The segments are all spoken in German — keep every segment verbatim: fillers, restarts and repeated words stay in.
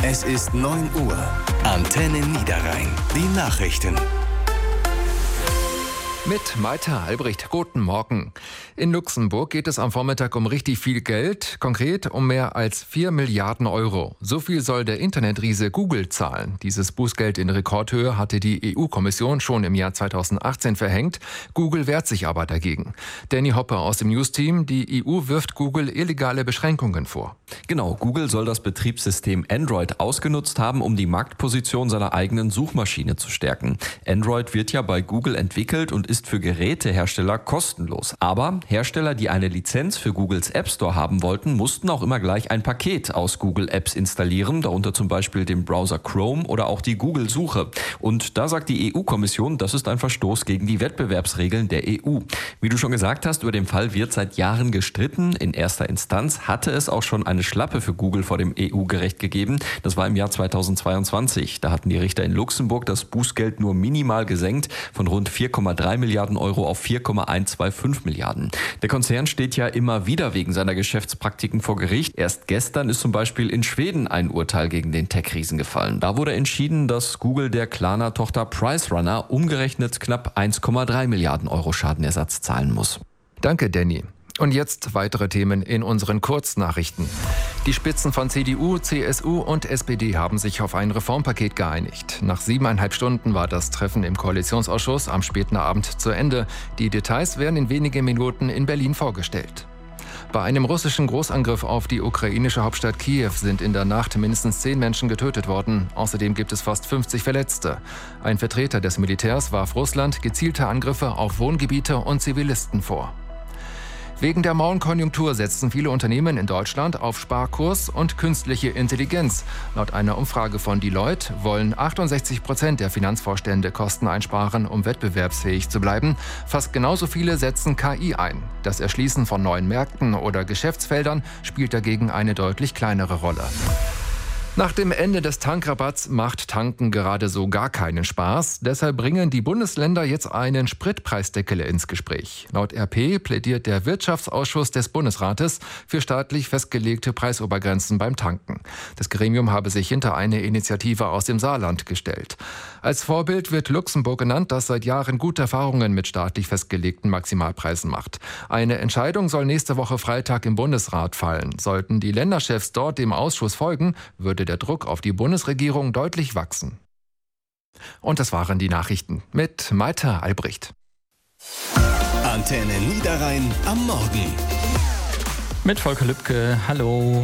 Es ist neun Uhr. Antenne Niederrhein. Die Nachrichten. Mit Malte Albrecht. Guten Morgen. In Luxemburg geht es am Vormittag um richtig viel Geld, konkret um mehr als vier Milliarden Euro. So viel soll der Internetriese Google zahlen. Dieses Bußgeld in Rekordhöhe hatte die E U-Kommission schon im Jahr zweitausendachtzehn verhängt. Google wehrt sich aber dagegen. Danny Hopper aus dem News-Team. Die E U wirft Google illegale Beschränkungen vor. Genau, Google soll das Betriebssystem Android ausgenutzt haben, um die Marktposition seiner eigenen Suchmaschine zu stärken. Android wird ja bei Google entwickelt und ist für Gerätehersteller kostenlos. Aber Hersteller, die eine Lizenz für Googles App Store haben wollten, mussten auch immer gleich ein Paket aus Google Apps installieren, darunter zum Beispiel den Browser Chrome oder auch die Google-Suche. Und da sagt die E U-Kommission, das ist ein Verstoß gegen die Wettbewerbsregeln der E U. Wie du schon gesagt hast, über den Fall wird seit Jahren gestritten. In erster Instanz hatte es auch schon eine Schlappe für Google vor dem E U-Gericht gegeben. Das war im Jahr zweitausendzweiundzwanzig. Da hatten die Richter in Luxemburg das Bußgeld nur minimal gesenkt, von rund vier Komma drei Milliarden Euro auf vier Komma hundertfünfundzwanzig Milliarden. Der Konzern steht ja immer wieder wegen seiner Geschäftspraktiken vor Gericht. Erst gestern ist zum Beispiel in Schweden ein Urteil gegen den Tech-Riesen gefallen. Da wurde entschieden, dass Google der Klarna-Tochter PriceRunner umgerechnet knapp eins Komma drei Milliarden Euro Schadenersatz zahlen muss. Danke, Danny. Und jetzt weitere Themen in unseren Kurznachrichten. Die Spitzen von C D U, C S U und S P D haben sich auf ein Reformpaket geeinigt. Nach siebeneinhalb Stunden war das Treffen im Koalitionsausschuss am späten Abend zu Ende. Die Details werden in wenigen Minuten in Berlin vorgestellt. Bei einem russischen Großangriff auf die ukrainische Hauptstadt Kiew sind in der Nacht mindestens zehn Menschen getötet worden. Außerdem gibt es fast fünfzig Verletzte. Ein Vertreter des Militärs warf Russland gezielte Angriffe auf Wohngebiete und Zivilisten vor. Wegen der Mauenkonjunktur setzen viele Unternehmen in Deutschland auf Sparkurs und künstliche Intelligenz. Laut einer Umfrage von Deloitte wollen achtundsechzig Prozent der Finanzvorstände Kosten einsparen, um wettbewerbsfähig zu bleiben. Fast genauso viele setzen K I ein. Das Erschließen von neuen Märkten oder Geschäftsfeldern spielt dagegen eine deutlich kleinere Rolle. Nach dem Ende des Tankrabatts macht Tanken gerade so gar keinen Spaß. Deshalb bringen die Bundesländer jetzt einen Spritpreisdeckel ins Gespräch. Laut R P plädiert der Wirtschaftsausschuss des Bundesrates für staatlich festgelegte Preisobergrenzen beim Tanken. Das Gremium habe sich hinter eine Initiative aus dem Saarland gestellt. Als Vorbild wird Luxemburg genannt, das seit Jahren gute Erfahrungen mit staatlich festgelegten Maximalpreisen macht. Eine Entscheidung soll nächste Woche Freitag im Bundesrat fallen. Sollten die Länderchefs dort dem Ausschuss folgen, würde der Druck auf die Bundesregierung deutlich wachsen. Und das waren die Nachrichten mit Malte Albrecht. Antenne Niederrhein am Morgen. Mit Volker Lübke, hallo.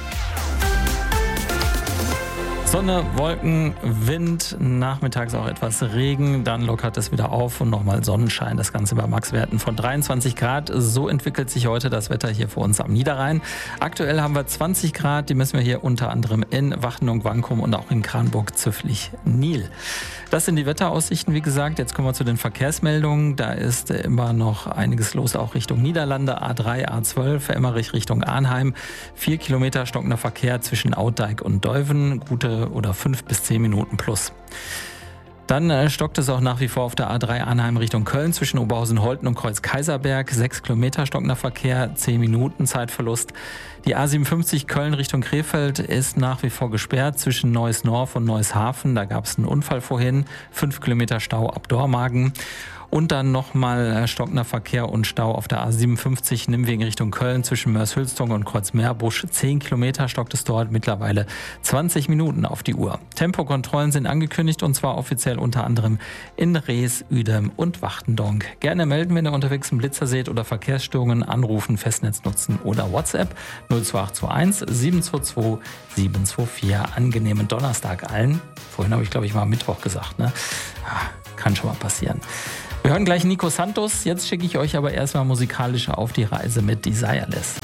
Sonne, Wolken, Wind, nachmittags auch etwas Regen, dann lockert es wieder auf und nochmal Sonnenschein. Das Ganze bei Maxwerten von dreiundzwanzig Grad. So entwickelt sich heute das Wetter hier für uns am Niederrhein. Aktuell haben wir zwanzig Grad, die messen wir hier unter anderem in Wachtenung-Wankum und auch in Kranburg-Züfflich-Nil. Das sind die Wetteraussichten, wie gesagt. Jetzt kommen wir zu den Verkehrsmeldungen. Da ist immer noch einiges los, auch Richtung Niederlande. A drei, A zwölf, Emmerich Richtung Arnheim. Vier Kilometer stockender Verkehr zwischen Outdijk und Deuven. Gute oder fünf bis zehn Minuten plus. Dann äh, stockt es auch nach wie vor auf der A drei Arnheim Richtung Köln zwischen Oberhausen-Holten und Kreuz-Kaiserberg. Sechs Kilometer stockender Verkehr, zehn Minuten Zeitverlust. Die A siebenundfünfzig Köln Richtung Krefeld ist nach wie vor gesperrt zwischen Neuss-Norf und Neuss-Hafen. Da gab es einen Unfall vorhin. Fünf Kilometer Stau ab Dormagen. Und dann nochmal stockender Verkehr und Stau auf der A siebenundfünfzig Nimwegen Richtung Köln zwischen Mörs-Hülstung und Kreuzmeerbusch. Zehn Kilometer stockt es dort, mittlerweile zwanzig Minuten auf die Uhr. Tempokontrollen sind angekündigt und zwar offiziell unter anderem in Rees, Uedem und Wachtendonk. Gerne melden, wenn ihr unterwegs einen Blitzer seht oder Verkehrsstörungen, anrufen, Festnetz nutzen oder WhatsApp null zwei acht zwei eins sieben zwei zwei sieben zwei vier. Angenehmen Donnerstag allen. Vorhin habe ich, glaube ich, mal Mittwoch gesagt, ne? Kann schon mal passieren. Wir hören gleich Nico Santos. Jetzt schicke ich euch aber erstmal musikalisch auf die Reise mit Desireless.